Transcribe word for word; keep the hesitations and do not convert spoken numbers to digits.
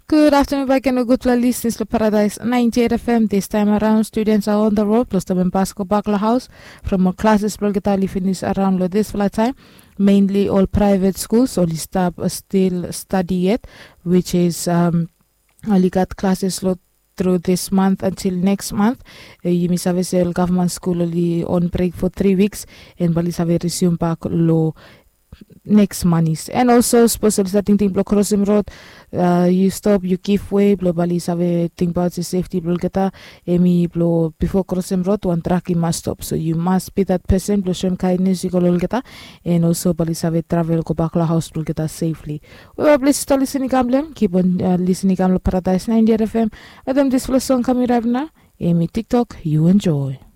Good afternoon, back and good listeners to Paradise ninety-eight F M. This time around, students are on the road, plus the Basco Bakla House. From our classes, Bulgata finish around this flight time. Mainly all private schools, only staff still study yet, which is um, only got classes lot through this month until next month. Uh, you miss have government school only on break for three weeks, and Balis have resume back low next months. And also supposed starting thing block crossing road, uh, you stop, you give way, blow balis have a thing about the safety blow geta emi blow before crossing road one truck you must stop, so you must be that person blow show kindness you go geta, and also balis have a travel go back to house blow geta safely. We were blessed to listening gamble, keep on uh, listening gamble Paradise ninety F M. Adam this flow song coming right now, emi TikTok, you enjoy.